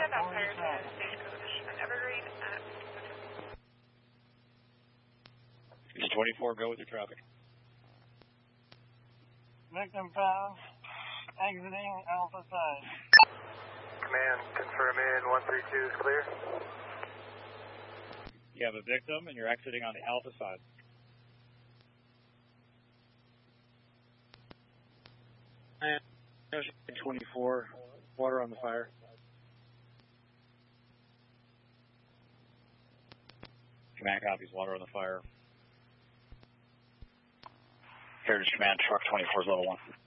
Is 24, go with your traffic. Victim found, exiting Alpha side. Command, confirm in 132 is clear. You have a victim and you're exiting on the Alpha side. And 24, water on the fire. Command copies, water on the fire. Heritage Command, truck 24 is level 1.